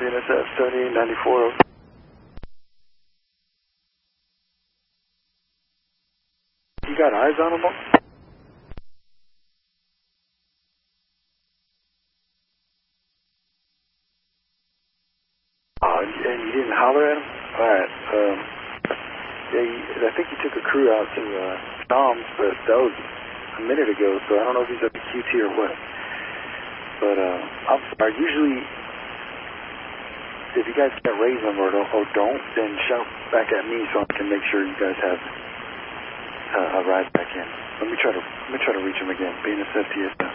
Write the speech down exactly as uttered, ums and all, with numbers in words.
B N S F seventy-eight ninety-four. You got eyes on him? Oh, and you didn't holler at him? Alright, um, yeah, you, I think you took a crew out to, uh, Dom's, but that was a minute ago, so I don't know if he's at the Q T or what. But, uh, I'm sorry, usually, if you guys can't raise them or don't, or don't, then shout back at me so I can make sure you guys have uh, a ride back in. Let me try to, let me try to reach him again. B N S F T S.